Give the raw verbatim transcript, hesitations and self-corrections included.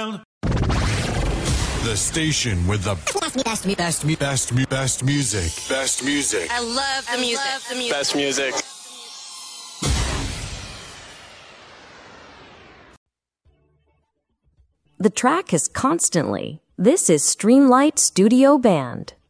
child. The station with the best, best, best, best, best, best music. Best music. I love the music. Love the music. Best music. The track is Constantly. This is Streamlight Studio Band.